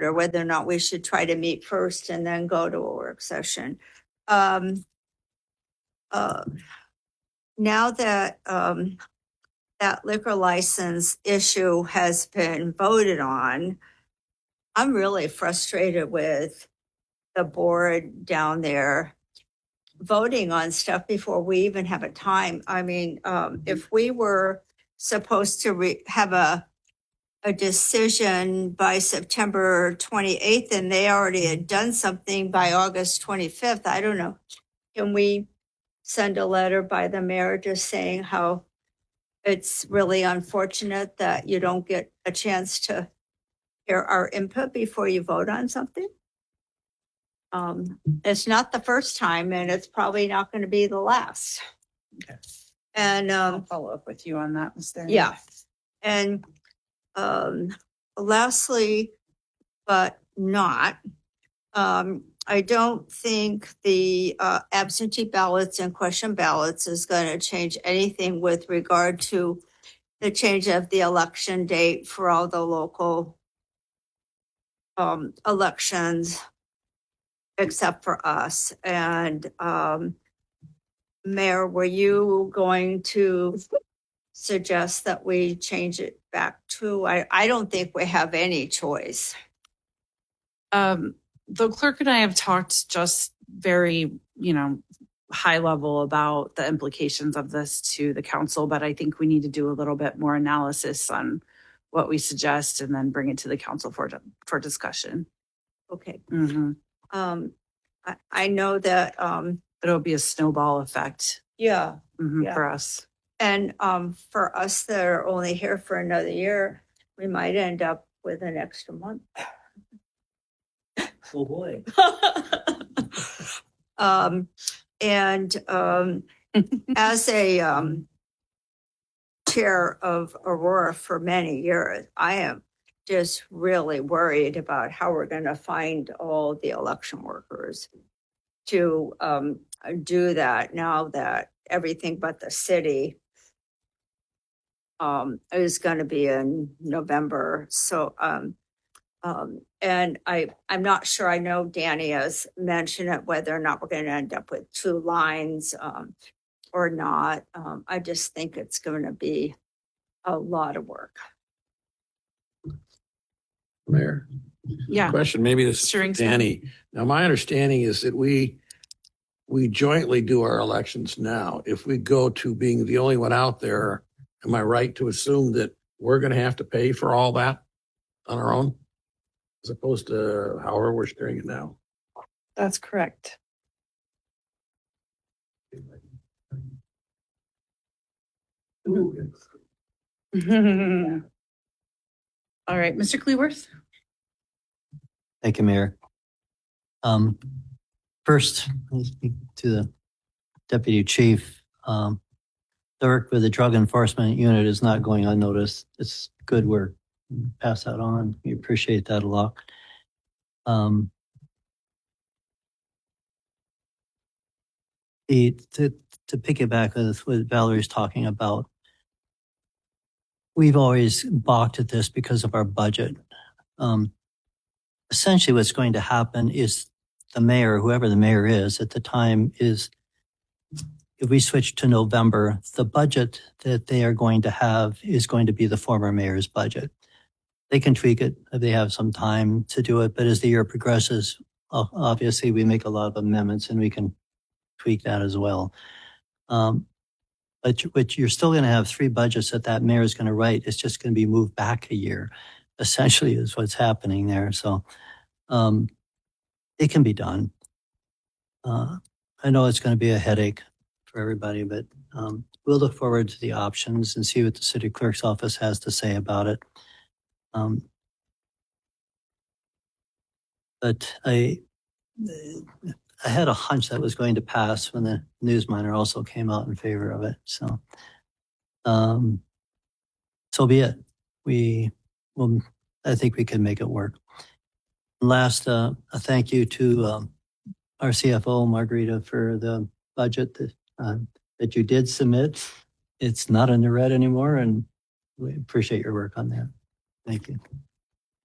or whether or not we should try to meet first and then go to a work session. Now that that liquor license issue has been voted on, I'm really frustrated with the board down there voting on stuff before we even have a time. I mean, if we were supposed to have a decision by September 28th and they already had done something by August 25th, I don't know. Can we send a letter by the mayor just saying how it's really unfortunate that you don't get a chance to hear our input before you vote on something? It's not the first time and it's probably not going to be the last. Okay. And I'll follow up with you on that, Mr. Yeah. And lastly, but not, I don't think the absentee ballots and question ballots is going to change anything with regard to the change of the election date for all the local elections, except for us. And Mayor, were you going to suggest that we change it back to? I don't think we have any choice. The clerk and I have talked just very, high level about the implications of this to the council, but I think we need to do a little bit more analysis on what we suggest and then bring it to the council for discussion. Okay. Mm-hmm. I know that it'll be a snowball effect. Yeah. For us. And for us that are only here for another year, we might end up with an extra month. Oh boy. As a chair of Aurora for many years, I am just really worried about how we're going to find all the election workers to do that now that everything but the city is going to be in November. So, and I'm not sure, I know Danny has mentioned it, whether or not we're going to end up with 2 lines or not. I just think it's going to be a lot of work. Mayor. Yeah. Question, maybe this is for Danny. Now, my understanding is that we jointly do our elections now. If we go to being the only one out there, am I right to assume that we're going to have to pay for all that on our own, as opposed to however we're steering it now? That's correct. All right, Mr. Cleworth. Thank you, Mayor. First, I'll speak to the Deputy Chief. The work with the Drug Enforcement Unit is not going unnoticed. It's good work. Pass that on. We appreciate that a lot. To piggyback with what Valerie's talking about, we've always balked at this because of our budget. Essentially, what's going to happen is the mayor, whoever the mayor is at the time, is if we switch to November, the budget that they are going to have is going to be the former mayor's budget. They can tweak it if they have some time to do it, but as the year progresses, obviously we make a lot of amendments and we can tweak that as well. But you're still going to have 3 budgets that mayor is going to write. It's just going to be moved back a year, essentially, is what's happening there. So it can be done. I know it's going to be a headache for everybody, but we'll look forward to the options and see what the city clerk's office has to say about it. But I had a hunch that was going to pass when the Newsminer also came out in favor of it. So, so be it. I think we can make it work. Last, a thank you to our CFO, Margarita, for the budget that you did submit. It's not in the red anymore, and we appreciate your work on that. Thank you.